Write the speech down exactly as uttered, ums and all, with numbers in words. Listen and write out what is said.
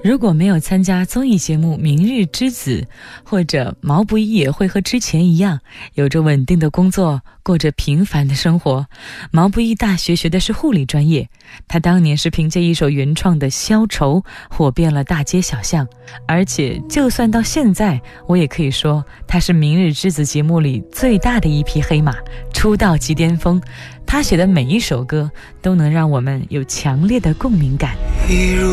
如果没有参加综艺节目《明日之子》，或者毛不易也会和之前一样，有着稳定的工作，过着平凡的生活。毛不易大学学的是护理专业，他当年是凭借一首原创的《消愁》火遍了大街小巷，而且就算到现在，我也可以说他是《明日之子》节目里最大的一匹黑马，出道即巅峰。他写的每一首歌都能让我们有强烈的共鸣感。